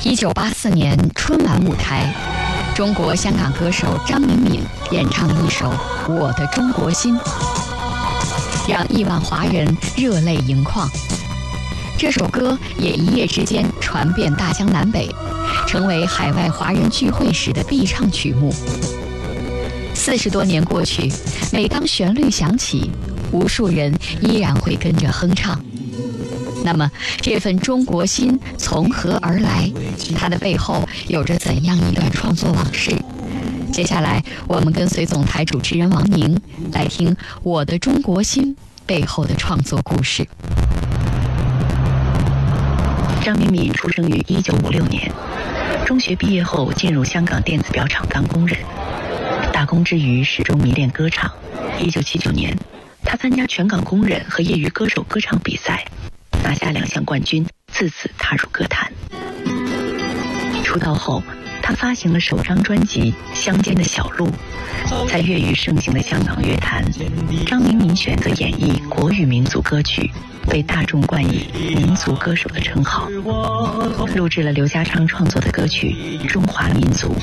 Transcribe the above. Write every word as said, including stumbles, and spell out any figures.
一九八四年春晚舞台，中国香港歌手张敏敏演唱了一首《我的中国心》，让亿万华人热泪盈眶。这首歌也一夜之间传遍大江南北，成为海外华人聚会时的必唱曲目。四十多年过去，每当旋律响起，无数人依然会跟着哼唱。那么，这份中国心从何而来？它的背后有着怎样一段创作往事？接下来，我们跟随总台主持人王宁来听《我的中国心》背后的创作故事。 张敏敏出生于一九五六年，中学毕业后进入香港电子表厂当工人，打工之余始终迷恋歌唱。一九七九年，他参加全港工人和业余歌手歌唱比赛，拿下两项冠军，自此踏入歌坛。出道后，他发行了首张专辑《乡间的小路》。在粤语盛行的香港乐坛，张敏敏选择演绎国语民族歌曲，被大众冠以民族歌手的称号。录制了刘家昌创作的歌曲《中华民族》，